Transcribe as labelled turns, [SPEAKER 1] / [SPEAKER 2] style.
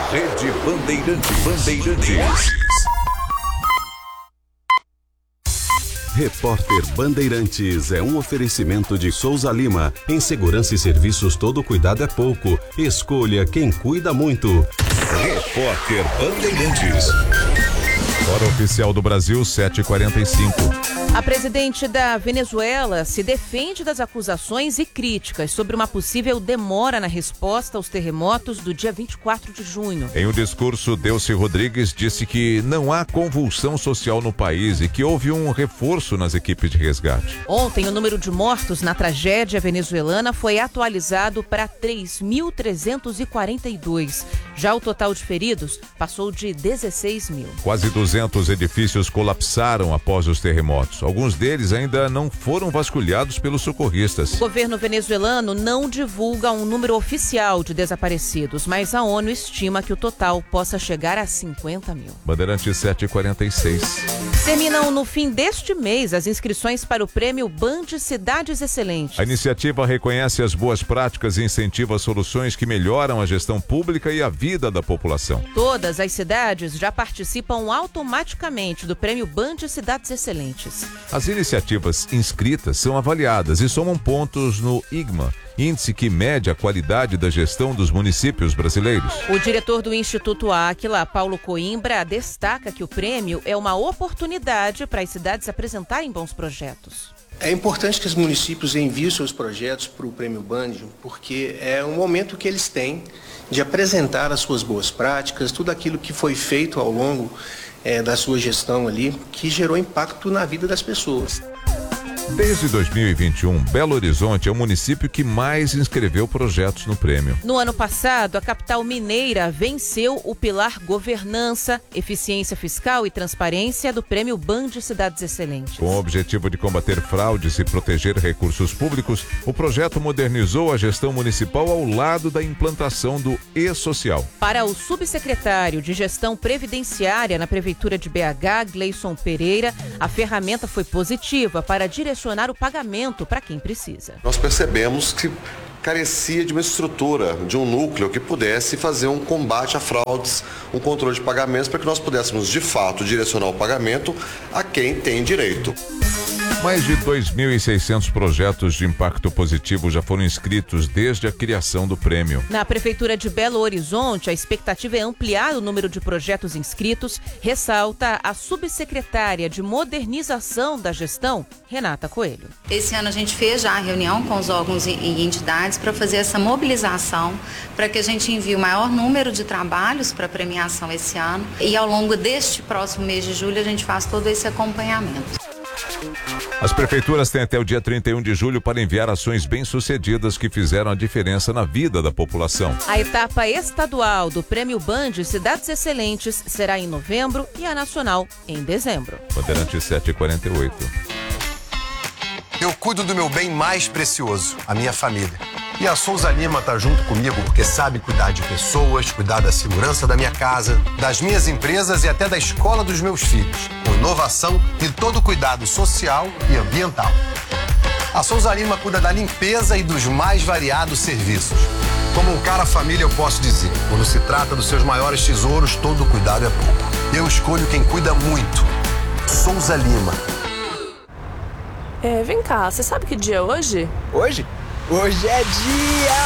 [SPEAKER 1] Rede Bandeirantes.
[SPEAKER 2] Repórter Bandeirantes é um oferecimento de Souza Lima. Em segurança e serviços, todo cuidado é pouco. Escolha quem cuida muito.
[SPEAKER 1] Repórter Bandeirantes.
[SPEAKER 3] Hora oficial do Brasil, 7h45.
[SPEAKER 4] A presidente da Venezuela se defende das acusações e críticas sobre uma possível demora na resposta aos terremotos do dia 24 de junho.
[SPEAKER 3] Em um discurso, Delcy Rodrigues disse que não há convulsão social no país e que houve um reforço nas equipes de resgate.
[SPEAKER 4] Ontem, o número de mortos na tragédia venezuelana foi atualizado para 3.342. Já o total de feridos passou de 16 mil.
[SPEAKER 3] Quase 200 edifícios colapsaram após os terremotos. Alguns deles ainda não foram vasculhados pelos socorristas.
[SPEAKER 4] O governo venezuelano não divulga um número oficial de desaparecidos, mas a ONU estima que o total possa chegar a 50 mil.
[SPEAKER 3] Bandeirantes 7h46.
[SPEAKER 4] Terminam no fim deste mês as inscrições para o prêmio Band Cidades Excelentes.
[SPEAKER 3] A iniciativa reconhece as boas práticas e incentiva soluções que melhoram a gestão pública e a vida da população.
[SPEAKER 4] Todas as cidades já participam automaticamente do prêmio Band Cidades Excelentes.
[SPEAKER 3] As iniciativas inscritas são avaliadas e somam pontos no IGMA, índice que mede a qualidade da gestão dos municípios brasileiros.
[SPEAKER 4] O diretor do Instituto Áquila, Paulo Coimbra, destaca que o prêmio é uma oportunidade para as cidades apresentarem bons projetos.
[SPEAKER 5] É importante que os municípios enviem seus projetos para o Prêmio Band, porque é um momento que eles têm de apresentar as suas boas práticas, tudo aquilo que foi feito ao longo da sua gestão ali, que gerou impacto na vida das pessoas.
[SPEAKER 3] Desde 2021, Belo Horizonte é o município que mais inscreveu projetos no prêmio.
[SPEAKER 4] No ano passado, a capital mineira venceu o pilar Governança, Eficiência Fiscal e Transparência do prêmio Band Cidades Excelentes.
[SPEAKER 3] Com o objetivo de combater fraudes e proteger recursos públicos, o projeto modernizou a gestão municipal ao lado da implantação do E-Social.
[SPEAKER 4] Para o subsecretário de Gestão Previdenciária na Prefeitura de BH, Gleison Pereira, a ferramenta foi positiva para direcionar o pagamento para quem precisa.
[SPEAKER 6] Nós percebemos que carecia de uma estrutura, de um núcleo que pudesse fazer um combate a fraudes, um controle de pagamentos, para que nós pudéssemos, de fato, direcionar o pagamento a quem tem direito.
[SPEAKER 3] Mais de 2.600 projetos de impacto positivo já foram inscritos desde a criação do prêmio.
[SPEAKER 4] Na Prefeitura de Belo Horizonte, a expectativa é ampliar o número de projetos inscritos, ressalta a subsecretária de Modernização da Gestão, Renata Coelho.
[SPEAKER 7] Esse ano a gente fez já a reunião com os órgãos e entidades para fazer essa mobilização, para que a gente envie o maior número de trabalhos para premiação esse ano e ao longo deste próximo mês de julho a gente faz todo esse acompanhamento.
[SPEAKER 3] As prefeituras têm até o dia 31 de julho para enviar ações bem-sucedidas que fizeram a diferença na vida da população.
[SPEAKER 4] A etapa estadual do Prêmio Band Cidades Excelentes será em novembro e a nacional em dezembro.
[SPEAKER 3] Bandeirantes 7h48.
[SPEAKER 8] Eu cuido do meu bem mais precioso, a minha família. E a Souza Lima tá junto comigo porque sabe cuidar de pessoas, cuidar da segurança da minha casa, das minhas empresas e até da escola dos meus filhos, com inovação e todo cuidado social e ambiental. A Souza Lima cuida da limpeza e dos mais variados serviços. Como um cara família, eu posso dizer, quando se trata dos seus maiores tesouros, todo cuidado é pouco. Eu escolho quem cuida muito. Souza Lima.
[SPEAKER 9] Vem cá, você sabe que dia é hoje?
[SPEAKER 10] Hoje? Hoje é dia